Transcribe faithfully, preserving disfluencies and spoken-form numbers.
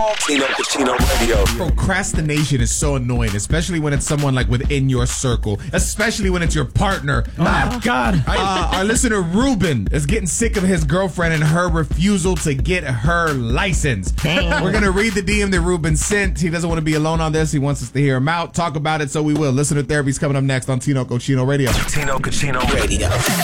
Tino Cucino Radio. Procrastination is so annoying, especially when it's someone like within your circle, especially when it's your partner. Oh, my God. Uh, our listener Ruben is getting sick of his girlfriend and her refusal to get her license. We're going to read the D M that Ruben sent. He doesn't want to be alone on this. He wants us to hear him out, talk about it, so we will. Listener Therapy is coming up next on Tino Cucino Radio. Tino Cucino Radio.